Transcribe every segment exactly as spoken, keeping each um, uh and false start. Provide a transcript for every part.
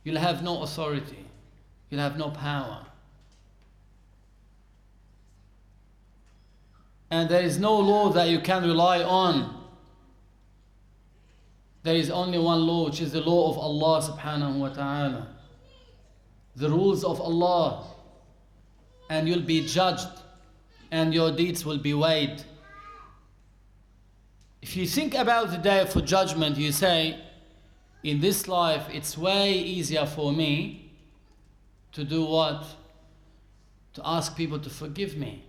you'll have no authority, you'll have no power. And there is no law that you can rely on. There is only one law, which is the law of Allah subhanahu wa ta'ala. The rules of Allah. And you'll be judged, and your deeds will be weighed. If you think about the day for judgment, you say, in this life, it's way easier for me to do what? To ask people to forgive me.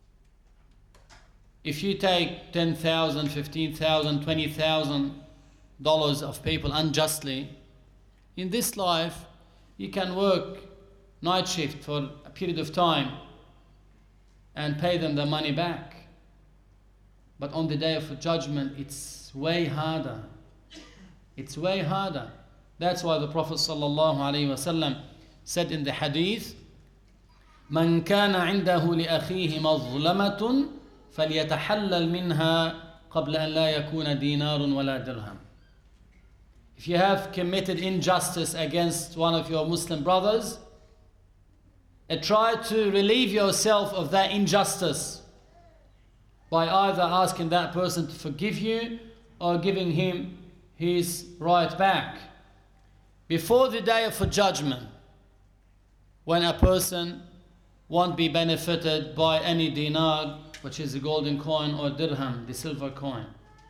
If you take ten thousand, fifteen thousand, twenty thousand dollars of people unjustly, in this life, you can work night shift for a period of time and pay them the money back. But on the day of judgment, it's way harder. It's way harder. That's why the Prophet sallallahu alaihi wasallam said in the hadith, "Man kana indahu li akhihi mazlamatun falyatahallal minha qabla an la yakuna dinarun wala dirham." If you have committed injustice against one of your Muslim brothers, and try to relieve yourself of that injustice by either asking that person to forgive you or giving him his right back. Before the day of judgment, when a person won't be benefited by any dinar, which is the golden coin, or dirham, the silver coin.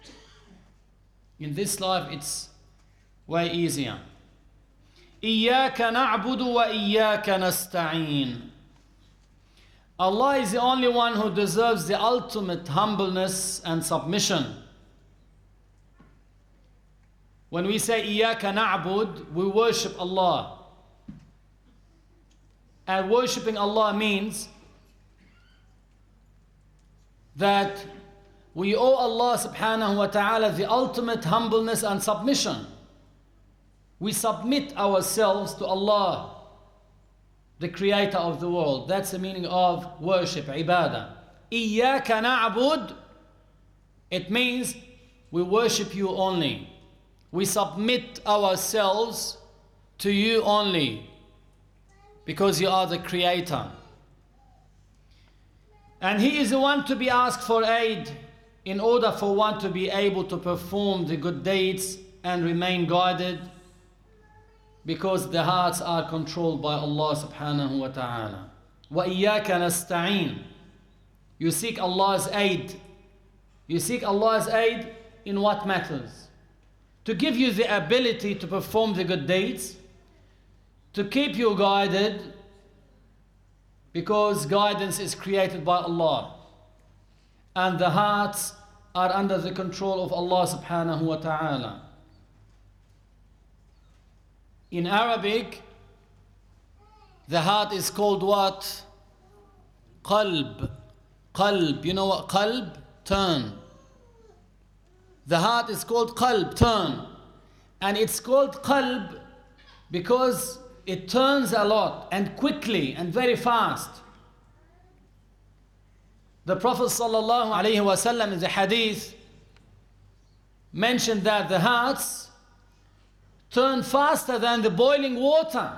In this life, it's way easier. إِيَّاكَ نَعْبُدُ وَإِيَّاكَ نَسْتَعِينُ. Allah is the only one who deserves the ultimate humbleness and submission. When we say إِيَّاكَ نَعْبُدُ, we worship Allah. And worshipping Allah means that we owe Allah subhanahu wa ta'ala the ultimate humbleness and submission. We submit ourselves to Allah, the creator of the world. That's the meaning of worship, ibadah. إِيَّاكَ نَعْبُدُ. It means we worship you only. We submit ourselves to you only, because you are the creator. And He is the one to be asked for aid in order for one to be able to perform the good deeds and remain guided, because the hearts are controlled by Allah subhanahu wa ta'ala. وَإِيَّاكَ نَسْتَعِينُ. You seek Allah's aid. You seek Allah's aid in what matters? To give you the ability to perform the good deeds, to keep you guided, because guidance is created by Allah. And the hearts are under the control of Allah subhanahu wa ta'ala. In Arabic, the heart is called what? Qalb. Qalb. You know what qalb? Turn. The heart is called qalb, turn. And it's called qalb because it turns a lot and quickly and very fast. The Prophet sallallahu alaihi wasallam in the hadith mentioned that the hearts turn faster than the boiling water.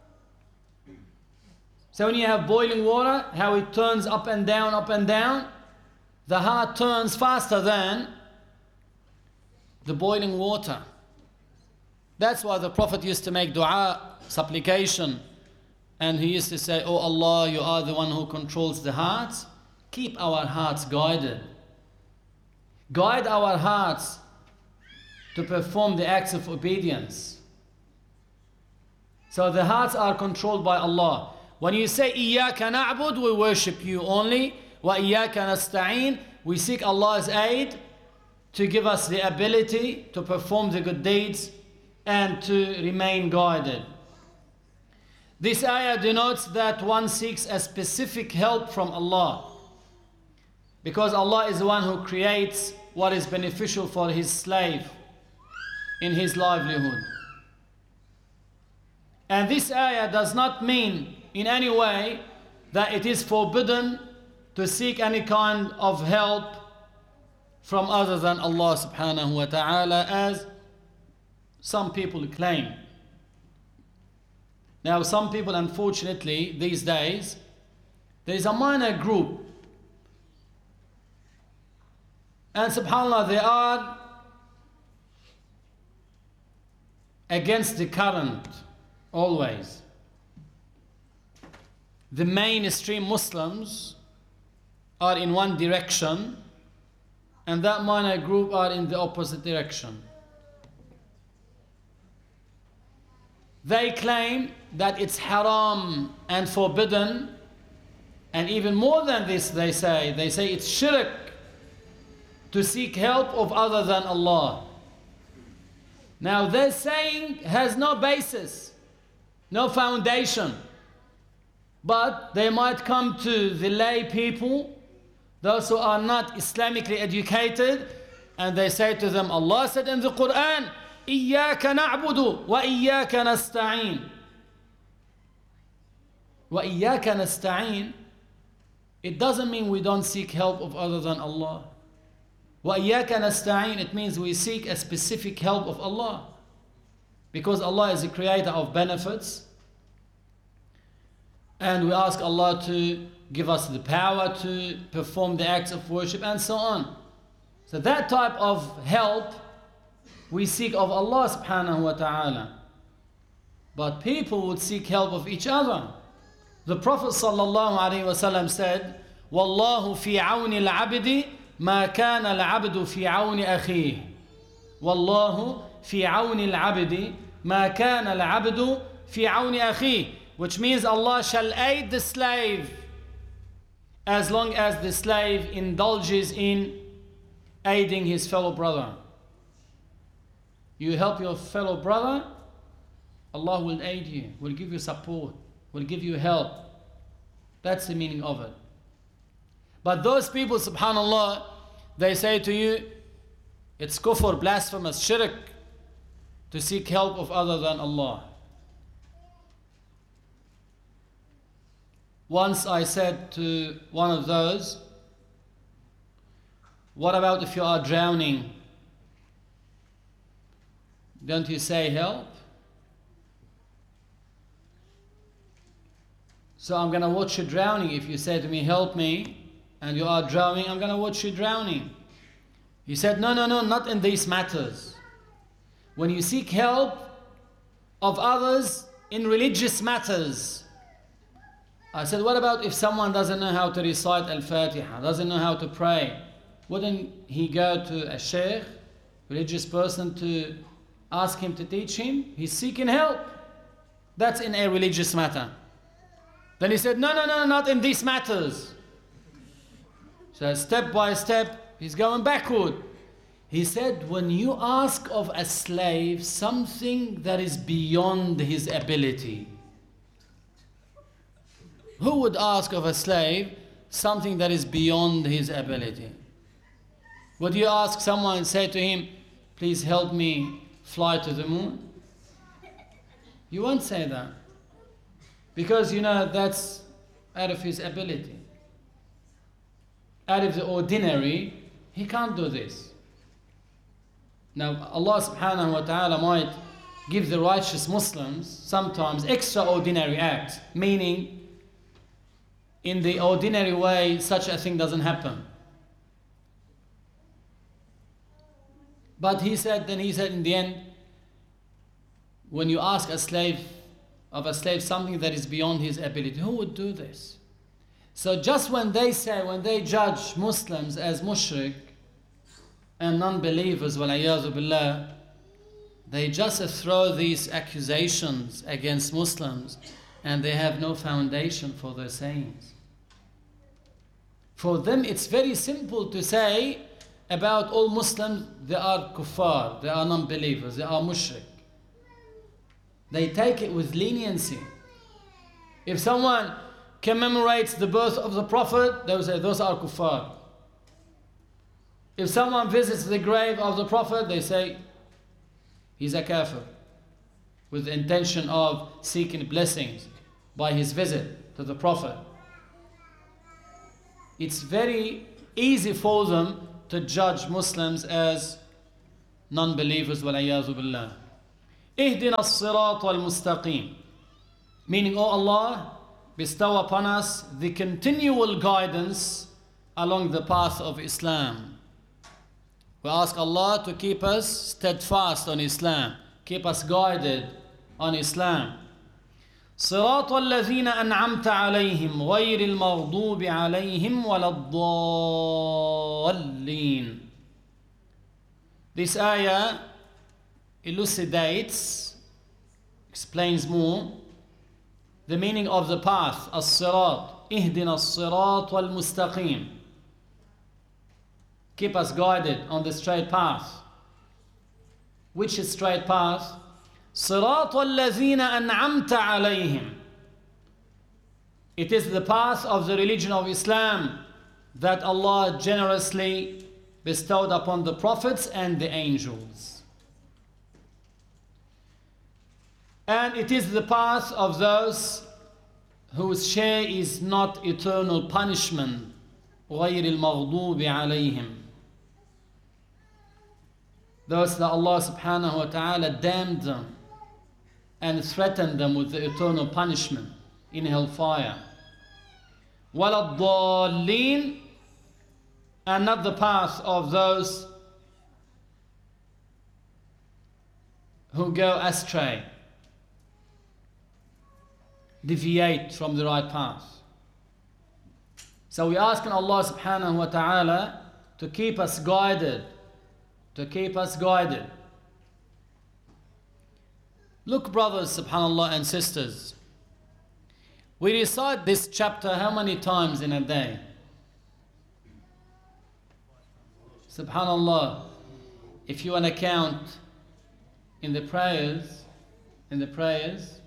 So when you have boiling water, how it turns up and down, up and down, the heart turns faster than the boiling water. That's why the Prophet used to make dua, supplication, and he used to say, "Oh Allah, you are the one who controls the hearts. Keep our hearts guided. Guide our hearts to perform the acts of obedience." So the hearts are controlled by Allah. When you say إِيَّاكَ نَعْبُدُ, we worship you only. وَإِيَّاكَ نَسْتَعِينُ, we seek Allah's aid to give us the ability to perform the good deeds and to remain guided. This ayah denotes that one seeks a specific help from Allah, because Allah is the one who creates what is beneficial for His slave in his livelihood. And this ayah does not mean in any way that it is forbidden to seek any kind of help from other than Allah subhanahu wa ta'ala, as some people claim. Now some people, unfortunately, these days, there is a minor group, and subhanAllah, they are against the current always. The mainstream Muslims are in one direction, and that minor group are in the opposite direction. They claim that it's haram and forbidden, and even more than this, they say, they say it's shirk to seek help of other than Allah. Now their saying has no basis, no foundation, but they might come to the lay people, those who are not Islamically educated, and they say to them, Allah said in the Quran, إِيَّاكَ نَعْبُدُ وَإِيَّاكَ نَسْتَعِينُ. وَإِيَّاكَ نَسْتَعِينُ, it doesn't mean we don't seek help of other than Allah. وَإِيَّاكَ نَسْتَعِينُ, it means we seek a specific help of Allah, because Allah is the creator of benefits, and we ask Allah to give us the power to perform the acts of worship and so on. So that type of help we seek of Allah subhanahu wa ta'ala. But people would seek help of each other. The Prophet sallallahu alaihi wasallam said, وَاللَّهُ فِي عَوْنِ الْعَبْدِ مَا كَانَ الْعَبْدُ فِي عَوْنِ أَخِيهِ. وَاللَّهُ فِي عَوْنِ الْعَبْدِ مَا كَانَ الْعَبْدُ فِي عَوْنِ أَخِيهِ. Which means Allah shall aid the slave as long as the slave indulges in aiding his fellow brother. You help your fellow brother, Allah will aid you, will give you support, will give you help. That's the meaning of it. But those people, subhanAllah, they say to you, it's kufr, blasphemous, shirk, to seek help of other than Allah. Once I said to one of those, what about if you are drowning? Don't you say help? So I'm going to watch you drowning. If you say to me, help me, and you are drowning, I'm going to watch you drowning. He said, no, no, no, not in these matters. When you seek help of others in religious matters. I said, what about if someone doesn't know how to recite Al-Fatiha, doesn't know how to pray? Wouldn't he go to a sheikh, religious person, to ask him to teach him? He's seeking help. That's in a religious matter. Then he said, no, no, no, not in these matters. So step by step, he's going backward. He said, when you ask of a slave something that is beyond his ability, who would ask of a slave something that is beyond his ability? Would you ask someone and say to him, please help me fly to the moon? You won't say that. Because you know that's out of his ability. Out of the ordinary, he can't do this. Now Allah subhanahu wa ta'ala might give the righteous Muslims sometimes extraordinary acts, meaning in the ordinary way such a thing doesn't happen. But he said, then he said in the end, when you ask a slave of a slave something that is beyond his ability, who would do this? So just when they say, when they judge Muslims as mushrik and non-believers, وَالْعِيَاذُ بِاللَّهِ, they just throw these accusations against Muslims, and they have no foundation for their sayings. For them it's very simple to say about all Muslims, they are kuffar, they are non-believers, they are mushrik. They take it with leniency. If someone commemorates the birth of the Prophet, they will say those are kuffar. If someone visits the grave of the Prophet, they say he's a kafir, with the intention of seeking blessings by his visit to the Prophet. It's very easy for them to judge Muslims as non-believers, وَالْعِيَاذُ بِاللَّهِ. اهْدِنَا الصِّرَاطَ الْمُسْتَقِيمِ. Meaning, oh Allah, bestow upon us the continual guidance along the path of Islam. We ask Allah to keep us steadfast on Islam, keep us guided on Islam. صراط الذين أنعمت عليهم غير المغضوب عليهم ولا الضالين. This ayah elucidates, explains more the meaning of the path, as-sirat, ihdina as-sirat wal-mustaqim. Keep us guided on the straight path. Which is straight path? صراط الذين أنعمت عليهم. It is the path of the religion of Islam that Allah generously bestowed upon the prophets and the angels. And it is the path of those whose share is not eternal punishment. غير المغضوب عليهم. Those that Allah subhanahu wa ta'ala damned them and threatened them with the eternal punishment in hellfire. وَلَا الضَّالِّينَ, and not the path of those who go astray, deviate from the right path. So we ask Allah subhanahu wa ta'ala to keep us guided, to keep us guided. Look, brothers, subhanallah, and sisters, we recite this chapter how many times in a day? Subhanallah, if you want to count in the prayers, in the prayers,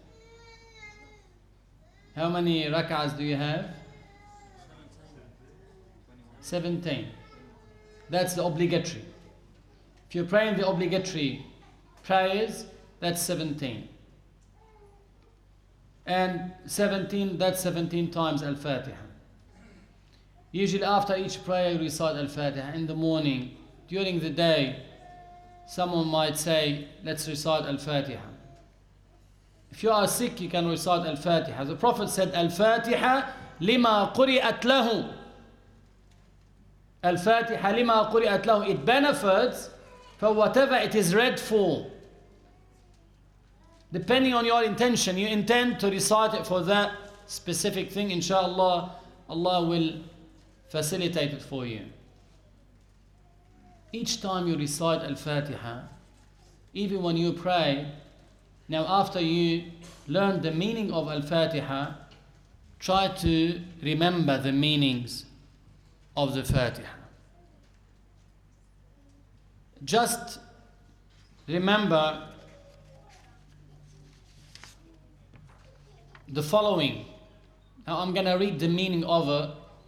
how many rak'ahs do you have? seventeen. That's the obligatory. If you're praying the obligatory prayers, that's seventeen. And seventeen, that's seventeen times Al-Fatiha. Usually after each prayer you recite Al-Fatiha. In the morning, during the day, someone might say, let's recite Al-Fatiha. If you are sick, you can recite Al-Fatiha. The Prophet said, Al-Fatiha lima quri'at lahu. Al-Fatiha lima quri'at lahu. It benefits for whatever it is read for. Depending on your intention, you intend to recite it for that specific thing, inshallah, Allah will facilitate it for you. Each time you recite Al-Fatiha, even when you pray, now after you learn the meaning of Al-Fatiha, try to remember the meanings of the Fatiha. Just remember the following. Now I'm going to read the meaning of it.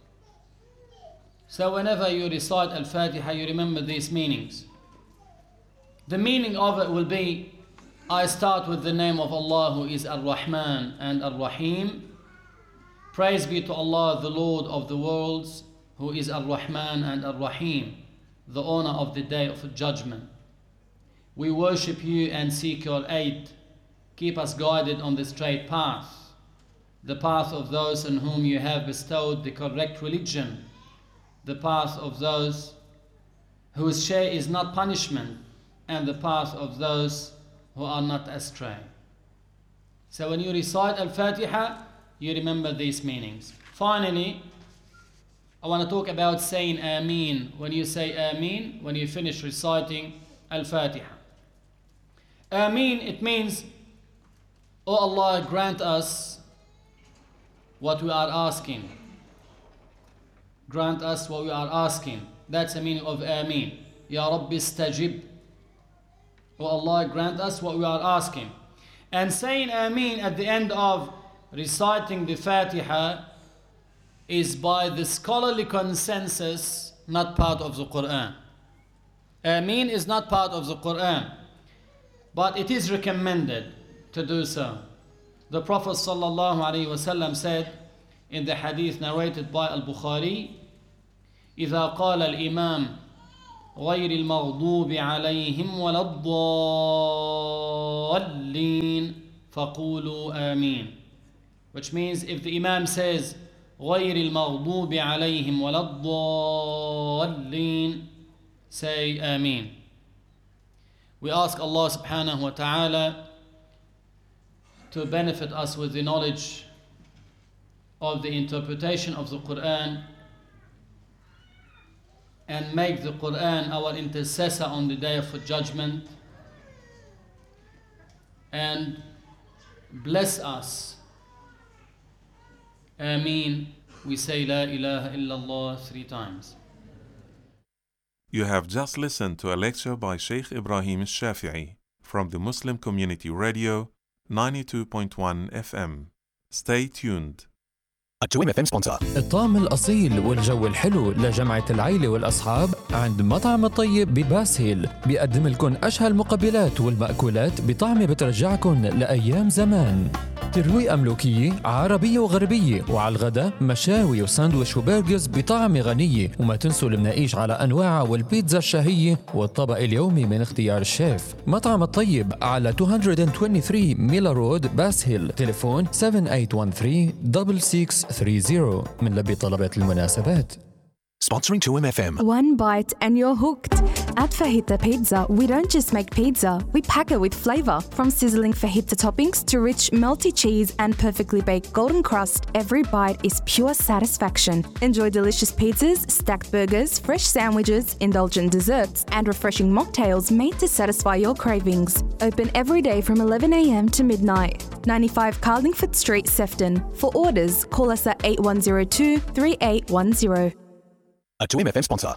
So whenever you recite Al-Fatiha, you remember these meanings. The meaning of it will be, I start with the name of Allah who is Ar-Rahman and Ar-Rahim. Praise be to Allah, the Lord of the worlds, who is Ar-Rahman and Ar-Rahim, the owner of the day of judgment. We worship you and seek your aid. Keep us guided on the straight path, the path of those on whom you have bestowed the correct religion, the path of those whose share is not punishment, and the path of those who are not astray. So when you recite Al-Fatiha, you remember these meanings. Finally, I want to talk about saying Ameen. When you say Ameen, when you finish reciting Al-Fatiha. Ameen, it means, oh Allah, grant us what we are asking. Grant us what we are asking. That's the meaning of Ameen. Ya Rabbi istajib. Oh Allah, grant us what we are asking. And saying Ameen at the end of reciting the Fatiha is, by the scholarly consensus, not part of the Quran. Ameen is not part of the Quran, but it is recommended to do so. The Prophet sallallahu alaihi wasallam said in the hadith narrated by Al-Bukhari, إذا قال الإمام غير المغضوب عليهم ولا الضالين فقولوا آمين. which means if the Imam says غير المغضوب عليهم ولا الضالين, say Ameen. We ask Allah subhanahu wa ta'ala to benefit us with the knowledge of the interpretation of the Quran and make the Quran our intercessor on the day of judgment, and bless us. Ameen. We say La ilaha illallah three times. You have just listened to a lecture by Sheikh Ibrahim Al-Shafi'i from the Muslim Community Radio ninety-two point one F M. Stay tuned. التويم اف ام سبونسر. الطعم الأصيل والجو الحلو لجمعة العيلة والأصحاب عند مطعم الطيب بباس هيل، بيقدم لكم أشهى المقبلات والمأكولات بطعمة بترجعكم لأيام زمان. ترويقة ملوكية عربية وغربية، وعلى الغداء مشاوي وساندويش وبرجرز بطعمة غنية، وما تنسوا المناقيش على أنواعها والبيتزا الشهية والطبق اليومي من اختيار الشيف. مطعم الطيب على مئتين وثلاثة وعشرين ميلا رود باس هيل، تليفون سبعة ثمانية واحد ثلاثة ستة ستة ثلاثين من لبي طلبات المناسبات. Sponsoring two M F M. One bite and you're hooked. At Fajita Pizza, we don't just make pizza, we pack it with flavor. From sizzling fajita toppings to rich melty cheese and perfectly baked golden crust, every bite is pure satisfaction. Enjoy delicious pizzas, stacked burgers, fresh sandwiches, indulgent desserts, and refreshing mocktails made to satisfy your cravings. Open every day from eleven a m to midnight. ninety-five Carlingford Street, Sefton. For orders, call us at eight one zero two, three eight one zero. A two M F M sponsor.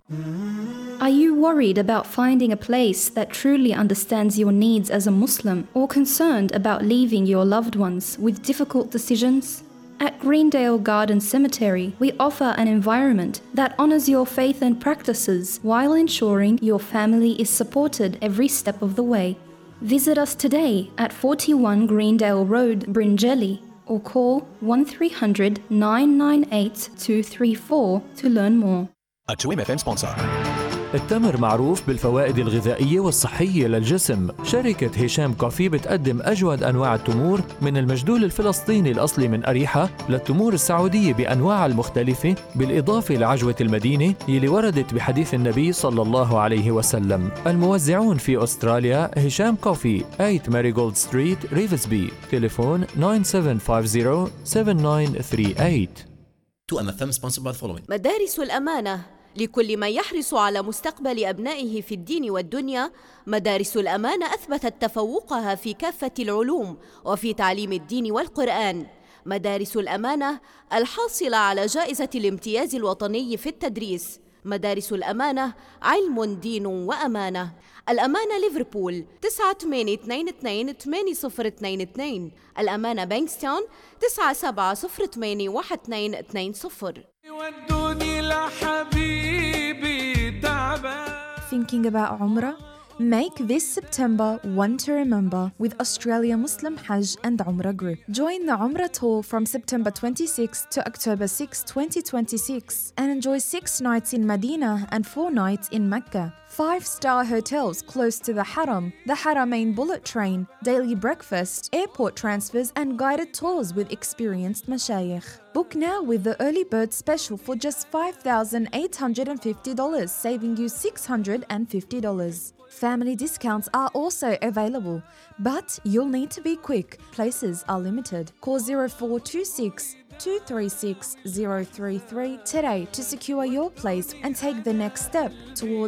Are you worried about finding a place that truly understands your needs as a Muslim, or concerned about leaving your loved ones with difficult decisions? At Greendale Garden Cemetery, we offer an environment that honors your faith and practices while ensuring your family is supported every step of the way. Visit us today at forty-one Greendale Road, Bringelly, or call one three hundred, nine nine eight, two three four to learn more. A two M F M sponsor. التمر معروف بالفوائد الغذائية والصحية للجسم. شركة هشام كوفي بتقدم أجود أنواع التمور، من المجدول الفلسطيني الأصلي من أريحة للتمور السعودية بأنواعها المختلفة، بالإضافة لعجوة المدينة يلي وردت بحديث النبي صلى الله عليه وسلم. الموزعون في أستراليا هشام كوفي، ثمانية ماريغولد ستريت، ريفزبي. تليفون nine seven five zero, seven nine three eight. two M F M sponsored by the following. مدارس الأمانة لكل من يحرص على مستقبل أبنائه في الدين والدنيا. مدارس الأمانة أثبتت تفوقها في كافة العلوم وفي تعليم الدين والقرآن. مدارس الأمانة الحاصلة على جائزة الامتياز الوطني في التدريس. مدارس الأمانة علم دين وأمانة. الأمانة ليفربول تسعة ثمانية اثنين اثنين ثمانية صفر اثنين اثنين. الأمانة بانكستون تسعة سبعة صفر ثمانية واحد اثنين اثنين صفر. Thinking about Umrah? Make this September one to remember with Australia Muslim Hajj and Umrah Group. Join the Umrah tour from September twenty-sixth to October sixth, twenty twenty-six, and enjoy six nights in Medina and four nights in Mecca. Five-star hotels close to the Haram, the Haramain bullet train, daily breakfast, airport transfers, and guided tours with experienced mashayikh. Book now with the early bird special for just five thousand eight hundred fifty dollars, saving you six hundred fifty dollars. Family discounts are also available, but you'll need to be quick. Places are limited. Call zero four two six, two three six, zero three three today to secure your place and take the next step towards